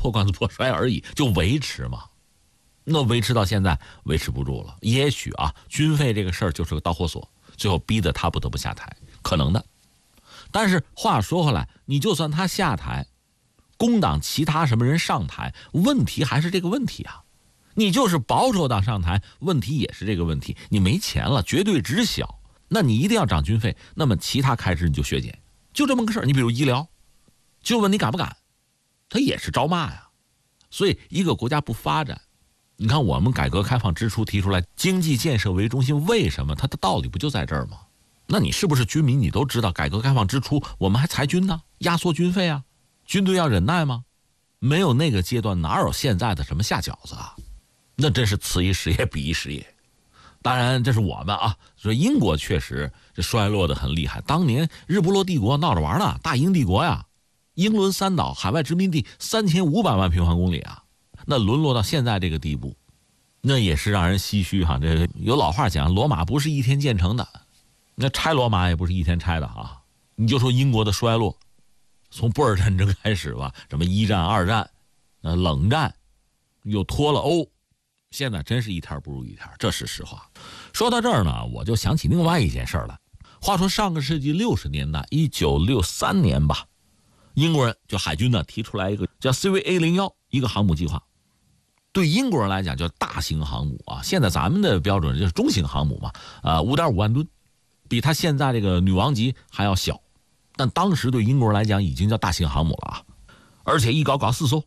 破罐子破摔而已，就维持嘛。那维持到现在维持不住了，也许啊，军费这个事儿就是个导火索，最后逼得他不得不下台，可能的。但是话说回来，你就算他下台，工党其他什么人上台，问题还是这个问题啊。你就是保守党上台，问题也是这个问题，你没钱了，绝对值小，那你一定要涨军费，那么其他开支你就削减，就这么个事儿。你比如医疗，就问你敢不敢，他也是招骂呀。所以一个国家不发展，你看我们改革开放之初提出来经济建设为中心，为什么？它的道理不就在这儿吗？那你是不是军民你都知道，改革开放之初我们还裁军呢，压缩军费啊，军队要忍耐吗？没有那个阶段，哪有现在的什么下饺子啊？那真是此一时也彼一时也。当然这是我们啊，说英国确实这衰落的很厉害，当年日不落帝国闹着玩呢，大英帝国呀，英伦三岛海外殖民地3500万平方公里啊，那沦落到现在这个地步，那也是让人唏嘘哈。这有老话讲，罗马不是一天建成的，那拆罗马也不是一天拆的啊。你就说英国的衰落，从布尔战争开始吧，什么一战、二战，冷战，又脱了欧，现在真是一天不如一天，这是实话。说到这儿呢，我就想起另外一件事来。话说上个世纪60年代，1963年吧，英国人就海军呢提出来一个叫 CVA-01一个航母计划。对英国人来讲叫大型航母啊，现在咱们的标准就是中型航母嘛，5.5万吨，比它现在这个女王级还要小，但当时对英国人来讲已经叫大型航母了啊。而且一搞4艘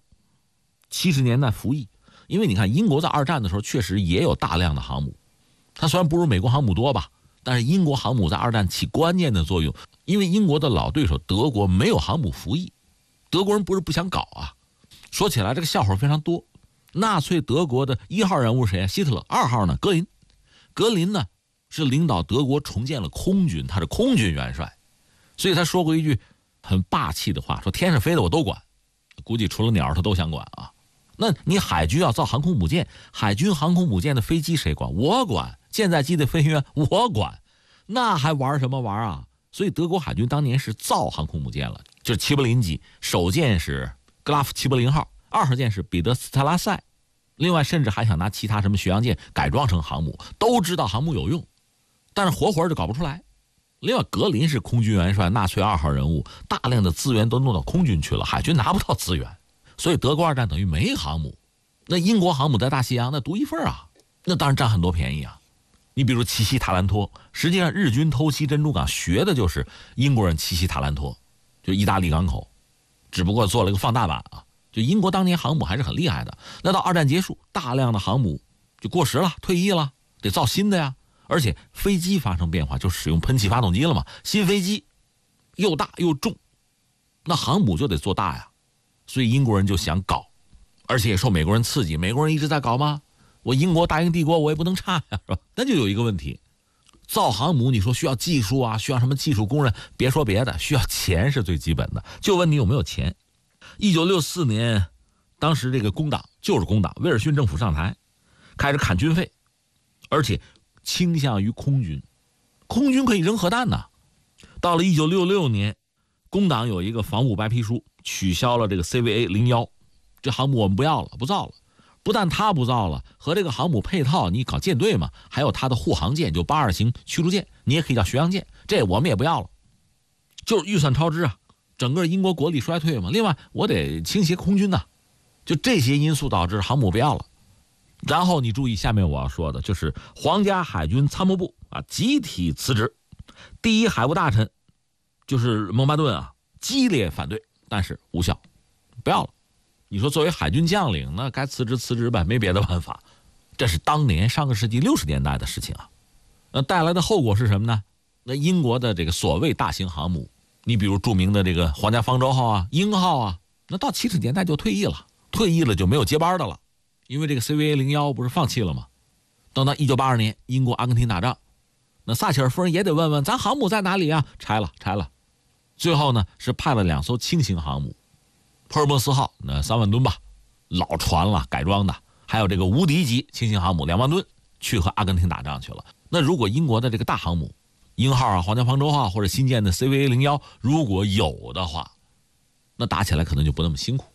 ，70年代服役。因为你看英国在二战的时候确实也有大量的航母，它虽然不如美国航母多吧，但是英国航母在二战起关键的作用。因为英国的老对手德国没有航母服役，德国人不是不想搞啊。说起来这个笑话非常多，纳粹德国的1号人物谁啊？希特勒。2号呢？格林。格林呢是领导德国重建了空军，他是空军元帅，所以他说过一句很霸气的话，说天上飞的我都管，估计除了鸟他都想管啊。那你海军要造航空母舰，海军航空母舰的飞机谁管？我管。舰载机的飞行员我管，那还玩什么玩啊？所以德国海军当年是造航空母舰了，就是齐柏林级，首舰是格拉夫齐柏林号，2号舰是彼得斯特拉塞，另外甚至还想拿其他什么巡洋舰改装成航母，都知道航母有用，但是活就搞不出来。另外格林是空军元帅，纳粹2号人物，大量的资源都弄到空军去了，海军拿不到资源，所以德国二战等于没航母。那英国航母在大西洋那独一份啊，那当然占很多便宜啊。你比如奇袭塔兰托，实际上日军偷袭珍珠港学的就是英国人奇袭塔兰托，就意大利港口，只不过做了一个放大版啊。就英国当年航母还是很厉害的。那到二战结束，大量的航母就过时了，退役了，得造新的呀。而且飞机发生变化，就使用喷气发动机了嘛，新飞机又大又重，那航母就得做大呀。所以英国人就想搞，而且也受美国人刺激，美国人一直在搞吗？我英国大英帝国我也不能差呀，是吧？那就有一个问题，造航母你说需要技术啊，需要什么技术工人，别说别的，需要钱是最基本的，就问你有没有钱。1964年当时这个工党就是工党，威尔逊政府上台，开始砍军费，而且倾向于空军，空军可以扔核弹呢。到了1966年，工党有一个防务白皮书，取消了这个 CVA-01，这航母我们不要了，不造了。不但他不造了，和这个航母配套，你搞舰队嘛，还有他的护航舰，就82型驱逐舰，你也可以叫巡洋舰，这我们也不要了，就是预算超支啊，整个英国国力衰退嘛。另外我得倾斜空军呐，就这些因素导致航母不要了。然后你注意下面我要说的，就是皇家海军参谋部啊集体辞职，第一海务大臣就是蒙巴顿啊激烈反对，但是无效，不要了。你说作为海军将领，那该辞职呗，没别的办法。这是当年上个世纪60年代的事情啊。那带来的后果是什么呢？那英国的这个所谓大型航母，你比如著名的这个皇家方舟号啊、鹰号啊，那到70年代就退役了就没有接班的了，因为这个 CVA-01不是放弃了吗？等到1982年英国阿根廷打仗，那撒切尔夫人也得问问咱航母在哪里啊？拆了。最后呢是派了2艘轻型航母，珀尔莫斯号那3万吨吧，老船了，改装的，还有这个无敌级轻型航母2万吨，去和阿根廷打仗去了。那如果英国的这个大航母鹰号啊、皇家方舟号或者新建的 CVA-01如果有的话，那打起来可能就不那么辛苦。